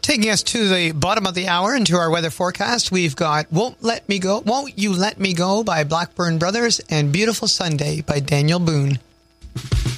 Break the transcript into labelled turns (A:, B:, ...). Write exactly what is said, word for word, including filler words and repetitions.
A: Taking us to the bottom of the hour into our weather forecast, we've got Won't Let Me Go, Won't You Let Me Go by Blackburn Brothers and Beautiful Sunday by Daniel Boone.